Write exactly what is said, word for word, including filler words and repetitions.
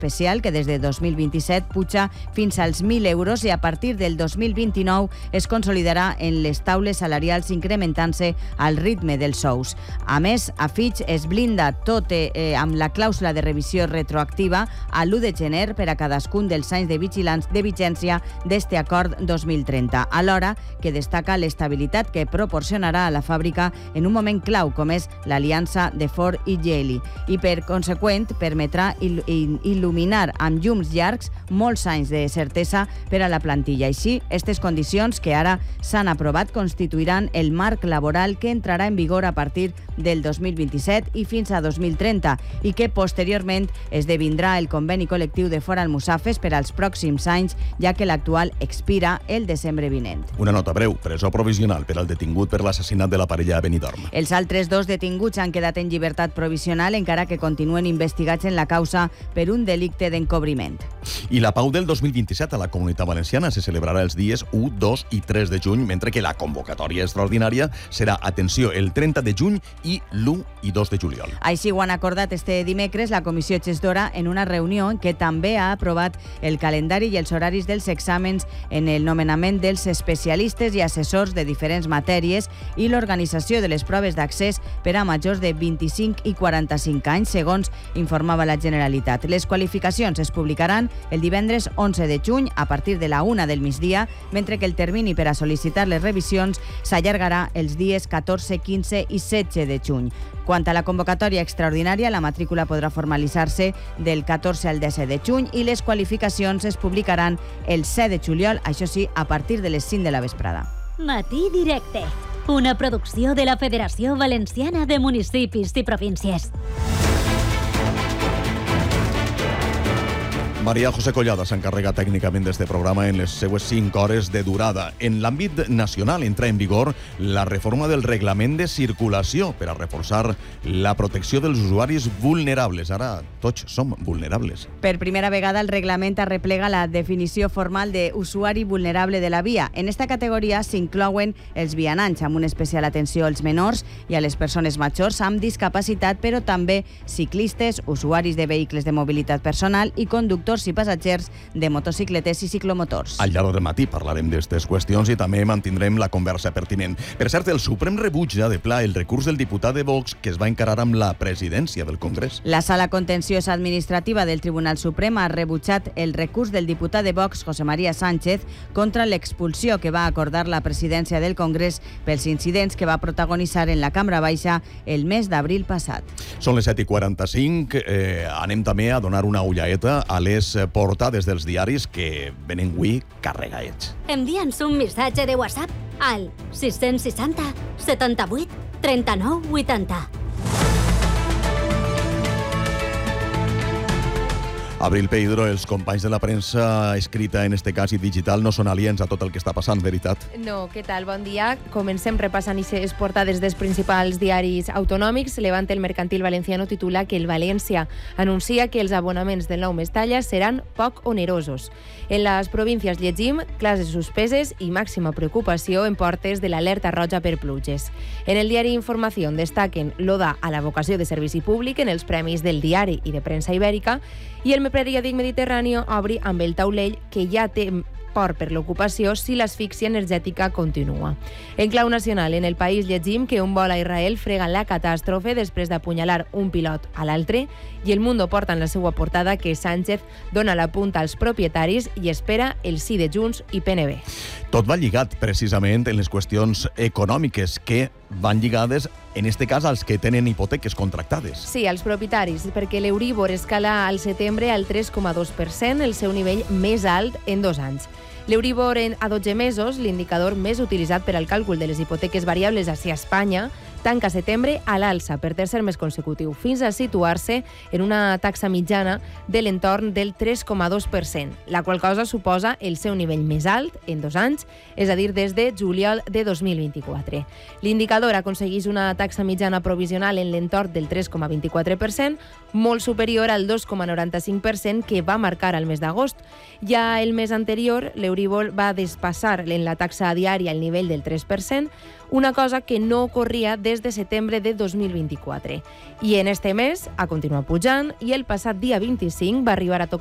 especial que des de dos mil vint-i-set puja fins als mil euros i a partir del dos mil vint-i-nou es consolidarà en les taules salarials incrementant-se al ritme dels sous. A més, a Fitch es blinda tot eh, amb la clàusula de revisió retroactiva a l'u de gener per a cadascun dels anys de vigilància de vigència d'este acord dos mil trenta, alhora que destaca l'estabilitat que proporcionarà a la fàbrica en un moment clau com és l'aliança de Ford i Geely i per conseqüent permetrà il il il·luminar amb llums llargs molts anys de certesa per a la plantilla. Així, aquestes condicions que ara s'han aprovat constituiran el marc laboral que entrarà en vigor a partir del dos mil vint-i-set i fins a dos mil trenta i que posteriorment esdevindrà el conveni col·lectiu de Ford Almussafes per als pròxims anys, ja que l'actual expira el desembre vinent. Una nota breu, presó provisional per al detingut per l'assassinat de la parella a Benidorm. Els altres dos detinguts han quedat en llibertat provisional encara que continuen investigats en la causa per un delicte d'encobriment. I la Pau del dos mil vint-i-set a la Comunitat Valenciana se celebrarà els dies u, dos i tres de juny, mentre que la convocatòria extraordinària serà, atenció, el trenta de juny i l'u i dos de juliol. Així ho han acordat este dimecres la Comissió Gestora en una reunió en què també ha aprovat el calendari i els horaris dels exàmens en el nomenament dels especialistes i assessors de diferents matèries i l'organització de les proves d'accés per a majors de vint-i-cinc i quaranta-cinc anys, segons informava la Generalitat. Les qualificacions es publicaran el divendres onze de juny a partir de la una del migdia, mentre que el termini per a sol·licitar les revisions s'allargarà els dies catorze, quinze i setze de juny. Quant a la convocatòria extraordinària, la matrícula podrà formalitzar-se del catorze al disset de juny i les qualificacions es publicaran el set de juliol, això sí, a partir de les cinc de la vesprada. Matí Directe, una producció de la Federació Valenciana de Municipis i Províncies. Maria José Collada s'encarrega tècnicament d'este programa en les seues cinc hores de durada. En l'àmbit nacional entra en vigor la reforma del reglament de circulació per a reforçar la protecció dels usuaris vulnerables. Ara tots som vulnerables. Per primera vegada el reglament arreplega la definició formal d'usuari vulnerable de la via. En esta categoria s'inclouen els vianants amb una especial atenció als menors i a les persones majors amb discapacitat, però també ciclistes, usuaris de vehicles de mobilitat personal i conductors i passatgers de motocicletes i ciclomotors. Al llarg del matí parlarem d'aquestes qüestions i també mantindrem la conversa pertinent. Per cert, el Suprem rebutja de pla el recurs del diputat de Vox que es va encarar amb la presidència del Congrés. La Sala Contenciosa Administrativa del Tribunal Suprem ha rebutjat el recurs del diputat de Vox, José María Sánchez, contra l'expulsió que va acordar la presidència del Congrés pels incidents que va protagonitzar en la Cambra Baixa el mes d'abril passat. Són les set i quaranta-cinc. Eh, anem també a donar una ullaeta a les portades dels diaris que venen avui carregaets. Envia'ns un missatge de WhatsApp al sis seixanta, setanta-vuit, trenta-nou, vuitanta. Abril Peidro, els companys de la premsa escrita, en este cas, i digital, no són aliens a tot el que està passant, veritat? No, què tal? Bon dia. Comencem repassant les portades dels principals diaris autonòmics. Levante, el Mercantil Valenciano, titula que el València anuncia que els abonaments del nou Mestalla seran poc onerosos. En les províncies llegim classes suspeses i màxima preocupació en portes de l'alerta roja per pluges. En el diari Informació destaquen l'oda a la vocació de servici públic en els premis del Diari i de Premsa Ibèrica i el periòdic Mediterrani obri amb el taulell que ja té por per l'ocupació si l'asfíxia energètica continua. En clau nacional, en El País llegim que un vol a Israel frega la catàstrofe després d'apunyalar un pilot a l'altre i El Mundo porta en la seva portada que Sánchez dona la punta als propietaris i espera el sí de Junts i P N B. Tot va lligat precisament en les qüestions econòmiques que van lligades, en este cas, als que tenen hipoteques contractades. Sí, als propietaris, perquè l'Euríbor escala al setembre al tres coma dos per cent, el seu nivell més alt en dos anys. L'Euríbor a dotze mesos, l'indicador més utilitzat per al càlcul de les hipoteques variables hacia Espanya, tanca setembre a l'alça per tercer mes consecutiu, fins a situar-se en una taxa mitjana de l'entorn del tres coma dos per cent, la qual cosa suposa el seu nivell més alt en dos anys, és a dir, des de juliol de dos mil vint-i-quatre. L'indicador aconsegueix una taxa mitjana provisional en l'entorn del tres coma vint-i-quatre per cent, molt superior al dos coma noranta-cinc per cent que va marcar al mes d'agost. Ja el mes anterior, l'Euríbor va despassar en la taxa diària el nivell del tres per cent, una cosa que no ocorria des des de setembre de dos mil vint-i-quatre. I en este mes ha continuat pujant i el passat dia vint-i-cinc va arribar a tocar